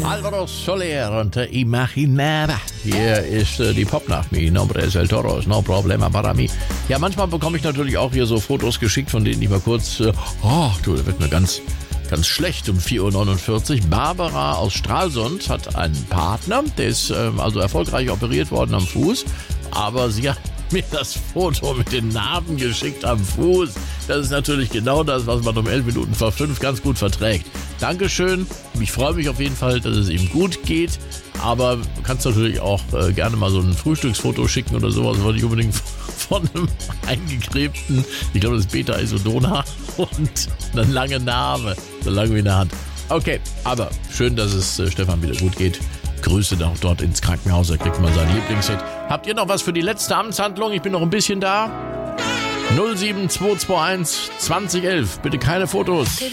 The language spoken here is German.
Alvaro Soler und Imaginada. Hier ist die Popnacht. Mi nombre es el toro, es no problema para mí. Ja, manchmal bekomme ich natürlich auch hier so Fotos geschickt, von denen ich mal kurz, da wird mir ganz schlecht um 4.49 Uhr. Barbara aus Stralsund hat einen Partner, der ist also erfolgreich operiert worden am Fuß, aber sie hat mir das Foto mit den Narben geschickt am Fuß. Das ist natürlich genau das, was man um 11 Minuten vor 5 ganz gut verträgt. Dankeschön. Ich freue mich auf jeden Fall, dass es ihm gut geht. Aber du kannst natürlich auch gerne mal so ein Frühstücksfoto schicken oder sowas, aber nicht unbedingt von einem eingekrebten, ich glaube das ist Beta-Isodona und eine lange Narbe, so lang wie eine Hand. Okay, aber schön, dass es Stefan wieder gut geht. Grüße auch dort ins Krankenhaus, er kriegt mal seinen Lieblingshit. Habt ihr noch was für die letzte Amtshandlung? Ich bin noch ein bisschen da. 07221 2011, bitte keine Fotos.